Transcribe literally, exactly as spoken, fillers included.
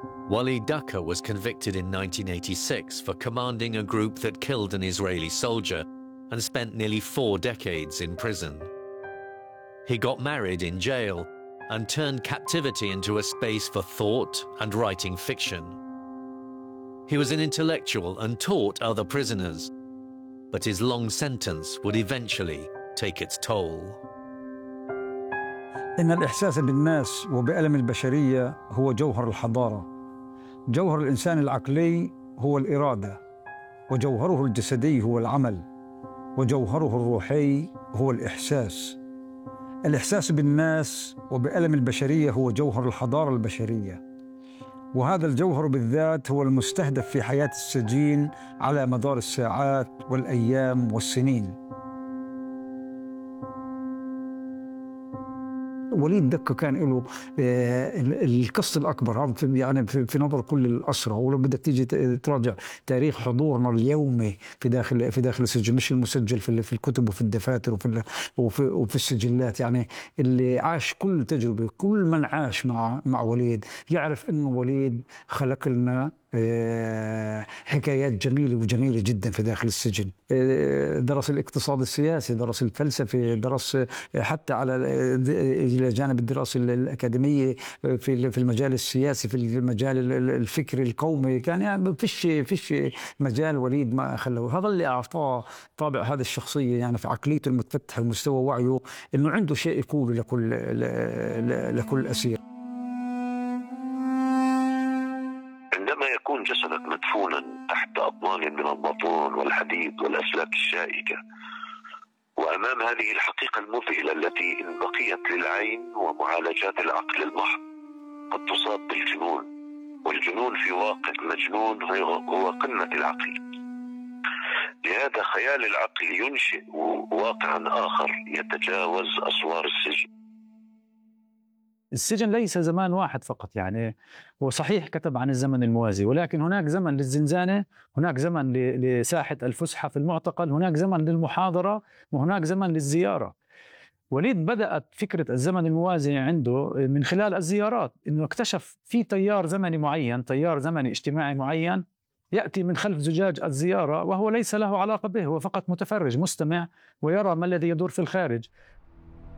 Walid Daqqa was convicted in nineteen eighty-six for commanding a group that killed an Israeli soldier and spent nearly four decades in prison. He got married in jail and turned captivity into a space for thought and writing fiction. He was an intellectual and taught other prisoners, but his long sentence would eventually take its toll. إن الإحساس بالناس وبألم البشرية هو جوهر الحضارة. جوهر الإنسان العقلي هو الإرادة، وجوهره الجسدي هو العمل، وجوهره الروحي هو الإحساس. الإحساس بالناس وبألم البشرية هو جوهر الحضارة البشرية، وهذا الجوهر بالذات هو المستهدف في حياة السجين على مدار الساعات والأيام والسنين. وليد دقة كان له القصة الأكبر يعني في نظر كل الأسرى، ولو بدك تيجي تراجع تاريخ حضورنا اليومي في داخل في داخل السجن، مش المسجل في في الكتب وفي الدفاتر وفي وفي, وفي السجلات، يعني اللي عاش كل تجربة، كل من عاش مع مع وليد يعرف إنه وليد خلق لنا حكايات جميلة وجميلة جدا في داخل السجن. درس الاقتصاد السياسي، درس الفلسفة، درس حتى على إلى جانب الدراسة الأكاديمية في في المجال السياسي، في المجال الفكري القومي، كان يعني فيش فيش مجال وليد ما خلوه. هذا اللي أعطاه طابع هذه الشخصية، يعني في عقليته المتفتحة ومستوى وعيه، إنه عنده شيء يقوله لكل لكل أسير. يكون جسدك مدفونا تحت أطنان من البطون والحديد والأسلاك الشائكة، وأمام هذه الحقيقة المذهلة التي إن بقيت للعين ومعالجات العقل المحض قد تصاب بالجنون، والجنون في واقع مجنون هو قمة العقل. لهذا خيال العقل ينشئ واقعا آخر يتجاوز أسوار السجن. السجن ليس زمان واحد فقط، يعني هو صحيح كتب عن الزمن الموازي، ولكن هناك زمن للزنزانة، هناك زمن لساحة الفسحة في المعتقل، هناك زمن للمحاضرة، وهناك زمن للزيارة. وليد بدأت فكرة الزمن الموازي عنده من خلال الزيارات، إنه اكتشف في تيار زمني معين، تيار زمني اجتماعي معين يأتي من خلف زجاج الزيارة، وهو ليس له علاقة به، هو فقط متفرج مستمع ويرى ما الذي يدور في الخارج.